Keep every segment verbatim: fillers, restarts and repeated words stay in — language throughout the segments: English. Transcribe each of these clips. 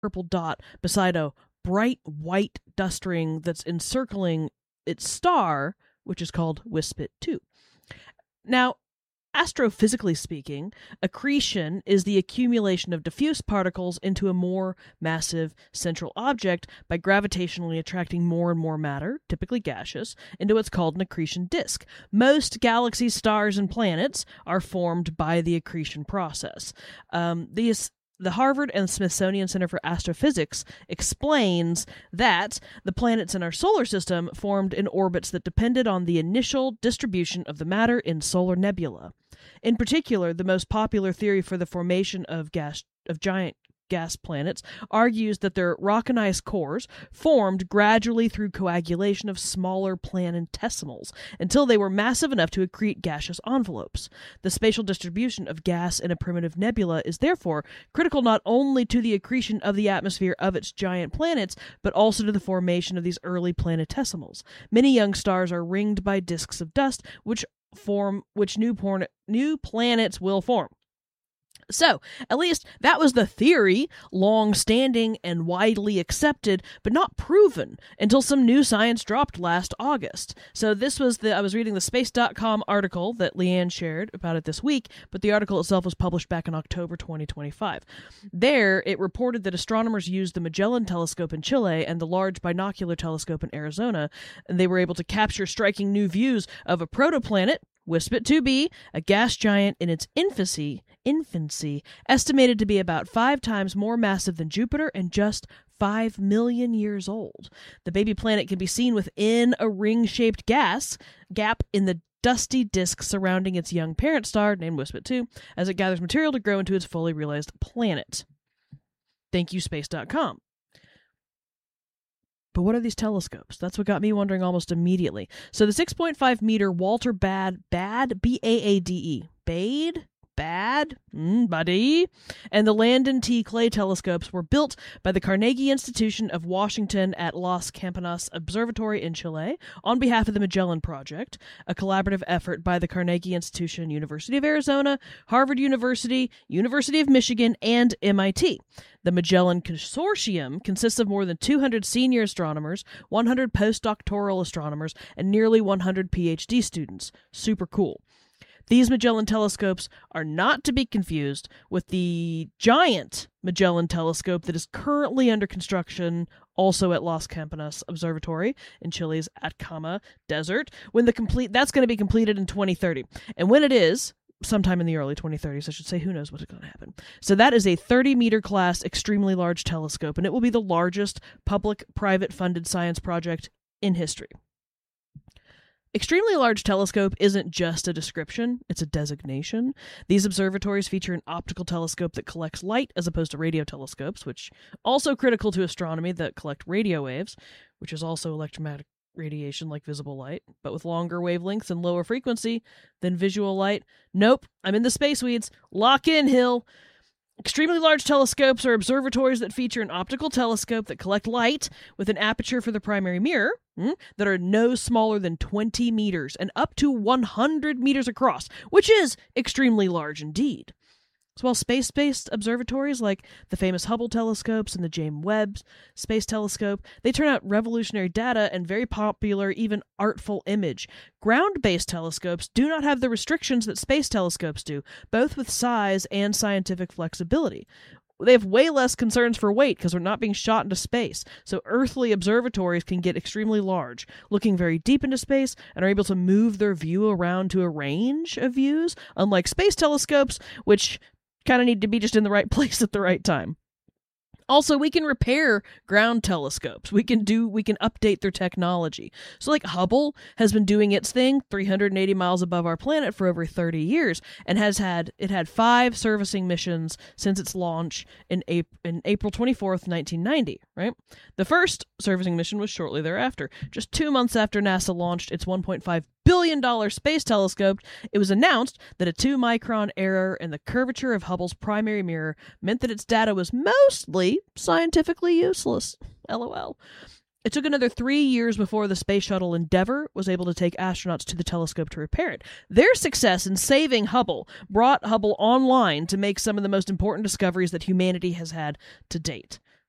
purple dot beside a bright white dust ring that's encircling its star, which is called WISPIT two. Now, astrophysically speaking, accretion is the accumulation of diffuse particles into a more massive central object by gravitationally attracting more and more matter, typically gaseous, into what's called an accretion disk. Most galaxies, stars, and planets are formed by the accretion process. Um, these The Harvard and Smithsonian Center for Astrophysics explains that the planets in our solar system formed in orbits that depended on the initial distribution of the matter in solar nebula. In particular, the most popular theory for the formation of gas of giant gas planets argues that their rock and ice cores formed gradually through coagulation of smaller planetesimals until they were massive enough to accrete gaseous envelopes. The spatial distribution of gas in a primitive nebula is therefore critical not only to the accretion of the atmosphere of its giant planets, but also to the formation of these early planetesimals. Many young stars are ringed by disks of dust, which form which new, porn, new planets will form. So, at least that was the theory, long-standing and widely accepted, but not proven until some new science dropped last August. So this was the, I was reading the space dot com article that Leanne shared about it this week, but the article itself was published back in October twenty twenty-five. There, it reported that astronomers used the Magellan telescope in Chile and the Large Binocular Telescope in Arizona, and they were able to capture striking new views of a protoplanet, WISPIT two b, a gas giant in its infancy, infancy, estimated to be about five times more massive than Jupiter and just five million years old. The baby planet can be seen within a ring-shaped gas gap in the dusty disk surrounding its young parent star, named WISPIT two, as it gathers material to grow into its fully realized planet. Thank you, space dot com. But what are these telescopes? That's what got me wondering almost immediately. So the six point five meter Walter Bad, Bad, B A A D E, Bade? Bad? Mm, buddy. And the Landon T. Clay telescopes were built by the Carnegie Institution of Washington at Las Campanas Observatory in Chile on behalf of the Magellan Project, a collaborative effort by the Carnegie Institution, University of Arizona, Harvard University, University of Michigan, and M I T. The Magellan Consortium consists of more than two hundred senior astronomers, one hundred postdoctoral astronomers, and nearly one hundred P H D students. Super cool. These Magellan telescopes are not to be confused with the giant Magellan telescope that is currently under construction also at Las Campanas Observatory in Chile's Atacama Desert. When the complete that's going to be completed in twenty thirty. And when it is, sometime in the early twenty thirties, I should say, who knows what's going to happen. So that is a thirty meter class, extremely large telescope, and it will be the largest public-private funded science project in history. Extremely Large Telescope isn't just a description, it's a designation. These observatories feature an optical telescope that collects light as opposed to radio telescopes, which also critical to astronomy that collect radio waves, which is also electromagnetic radiation like visible light, but with longer wavelengths and lower frequency than visual light. Nope, I'm in the space weeds. Lock in, Hill. Extremely large telescopes are observatories that feature an optical telescope that collect light with an aperture for the primary mirror mm, that are no smaller than twenty meters and up to one hundred meters across, which is extremely large indeed. So while space-based observatories like the famous Hubble telescopes and the James Webb Space Telescope, they turn out revolutionary data and very popular, even artful image, ground-based telescopes do not have the restrictions that space telescopes do, both with size and scientific flexibility. They have way less concerns for weight because they're not being shot into space. So earthly observatories can get extremely large, looking very deep into space, and are able to move their view around to a range of views, unlike space telescopes, which kind of need to be just in the right place at the right time. Also, we can repair ground telescopes. We can do, we can update their technology. So like Hubble has been doing its thing three hundred eighty miles above our planet for over thirty years and has had, it had five servicing missions since its launch in, April, in April twenty-fourth, nineteen ninety, right? The first servicing mission was shortly thereafter. Just two months after NASA launched its one point five billion dollars space telescope, it was announced that a two micron error in the curvature of Hubble's primary mirror meant that its data was mostly scientifically useless. LOL. It took another three years before the space shuttle Endeavour was able to take astronauts to the telescope to repair it. Their success in saving Hubble brought Hubble online to make some of the most important discoveries that humanity has had to date.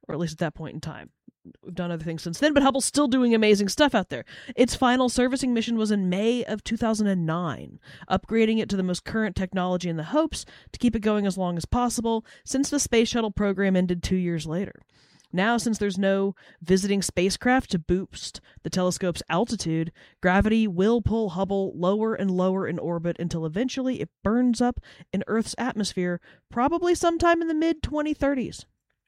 or at least at that point in time. We've done other things since then, but Hubble's still doing amazing stuff out there. Its final servicing mission was in May of two thousand nine, upgrading it to the most current technology in the hopes to keep it going as long as possible, since the Space Shuttle program ended two years later. Now, since there's no visiting spacecraft to boost the telescope's altitude, gravity will pull Hubble lower and lower in orbit until eventually it burns up in Earth's atmosphere, probably sometime in the mid twenty thirties.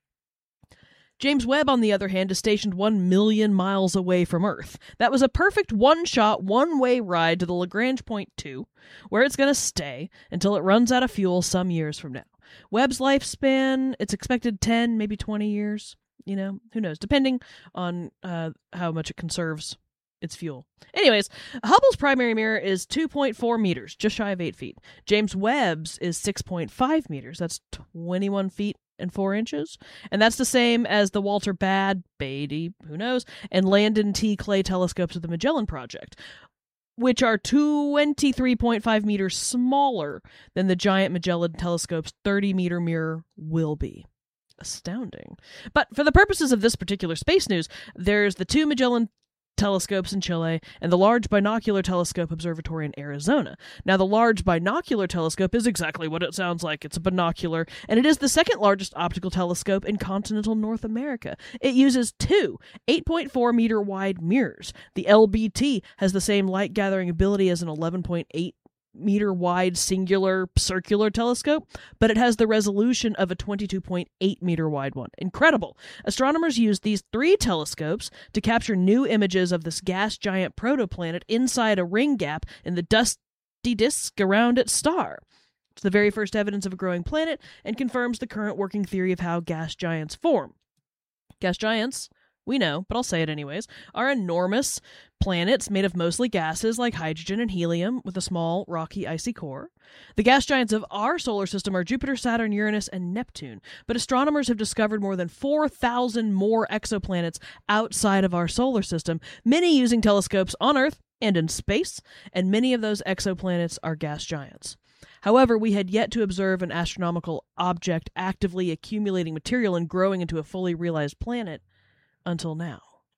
James Webb, on the other hand, is stationed one million miles away from Earth. That was a perfect one-shot, one-way ride to the Lagrange point two, where it's going to stay until it runs out of fuel some years from now. Webb's lifespan, it's expected ten, maybe twenty years. You know, who knows, depending on uh, how much it conserves its fuel. Anyways, Hubble's primary mirror is two point four meters, just shy of eight feet. James Webb's is six point five meters. That's twenty-one feet and four inches. And that's the same as the Walter Baade, Beatty, who knows, and Landon T. Clay telescopes of the Magellan Project, which are twenty-three point five meters smaller than the giant Magellan telescope's thirty meter mirror will be. Astounding. But for the purposes of this particular space news, there's the two Magellan telescopes in Chile and the Large Binocular Telescope Observatory in Arizona. Now, the Large Binocular Telescope is exactly what it sounds like. It's a binocular, and it is the second largest optical telescope in continental North America. It uses two eight point four meter wide mirrors. The L B T has the same light gathering ability as an eleven point eight meter wide singular circular telescope, but it has the resolution of a twenty-two point eight meter wide one. Incredible. Astronomers use these three telescopes to capture new images of this gas giant protoplanet inside a ring gap in the dusty disk around its star. It's the very first evidence of a growing planet and confirms the current working theory of how gas giants form. Gas giants, we know, but I'll say it anyways, are enormous planets made of mostly gases like hydrogen and helium with a small, rocky, icy core. The gas giants of our solar system are Jupiter, Saturn, Uranus, and Neptune, but astronomers have discovered more than four thousand more exoplanets outside of our solar system, many using telescopes on Earth and in space, and many of those exoplanets are gas giants. However, we had yet to observe an astronomical object actively accumulating material and growing into a fully realized planet until now.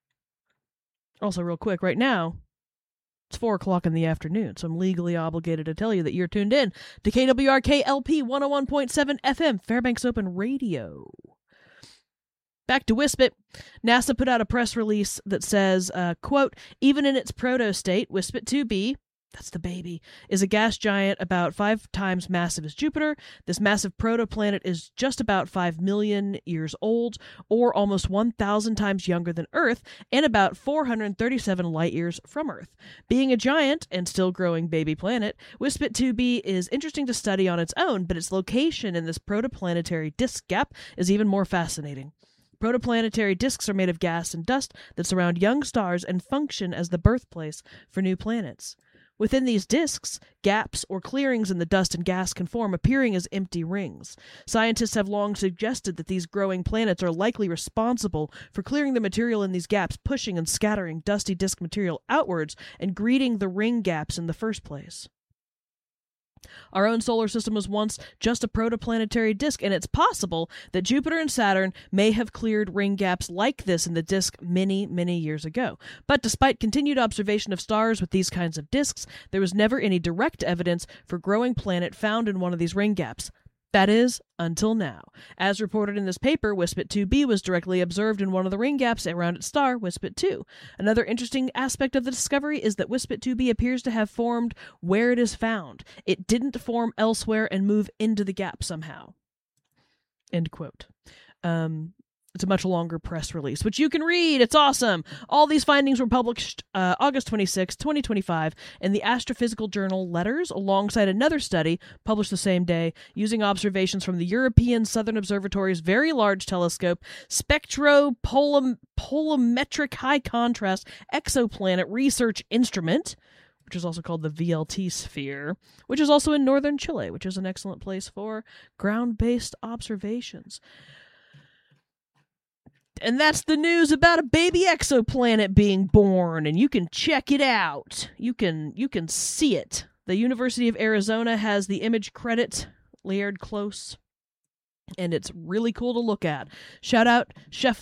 Also, real quick, right now, it's four o'clock in the afternoon, so I'm legally obligated to tell you that you're tuned in to K W R K L P one oh one point seven F M, Fairbanks Open Radio. Back to WISPIT. NASA put out a press release that says, uh, quote, even in its proto-state, WISPIT two b, that's the baby, is a gas giant about five times massive as Jupiter. This massive protoplanet is just about five million years old, or almost one thousand times younger than Earth, and about four hundred thirty-seven light years from Earth. Being a giant and still growing baby planet, WISPIT two b is interesting to study on its own, but its location in this protoplanetary disk gap is even more fascinating. Protoplanetary disks are made of gas and dust that surround young stars and function as the birthplace for new planets. Within these disks, gaps or clearings in the dust and gas can form, appearing as empty rings. Scientists have long suggested that these growing planets are likely responsible for clearing the material in these gaps, pushing and scattering dusty disk material outwards and greeting the ring gaps in the first place. Our own solar system was once just a protoplanetary disk, and it's possible that Jupiter and Saturn may have cleared ring gaps like this in the disk many, many years ago. But despite continued observation of stars with these kinds of disks, there was never any direct evidence for growing planet found in one of these ring gaps. That is, until now. As reported in this paper, WISPIT two b was directly observed in one of the ring gaps around its star, WISPIT two. Another interesting aspect of the discovery is that WISPIT two b appears to have formed where it is found. It didn't form elsewhere and move into the gap somehow. End quote. Um... It's a much longer press release, which you can read. It's awesome. All these findings were published uh, August twenty-sixth, twenty twenty-five in the Astrophysical Journal Letters, alongside another study published the same day using observations from the European Southern Observatory's Very Large Telescope Spectropolarimetric High Contrast Exoplanet Research Instrument, which is also called the V L T Sphere, which is also in northern Chile, which is an excellent place for ground-based observations. And that's the news about a baby exoplanet being born, and you can check it out. You can you can see it. The University of Arizona has the image credit, Laird Close. and it's really cool to look at. Shout out Chef